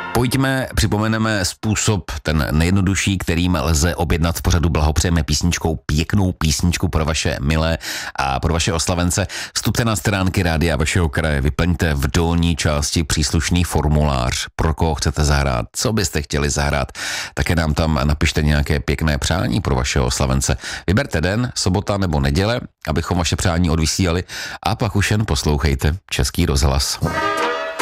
Pojďme, připomeneme způsob, ten nejjednodušší, kterým lze objednat v pořadu Blahopřejeme písničkou, pěknou písničku pro vaše milé a pro vaše oslavence. Vstupte na stránky Rádia vašeho kraje, vyplňte v dolní části příslušný formulář, pro koho chcete zahrát, co byste chtěli zahrát. Také nám tam napište nějaké pěkné přání pro vašeho oslavence. Vyberte den, sobota nebo neděle, abychom vaše přání odvysílali, a pak už jen poslouchejte Český rozhlas.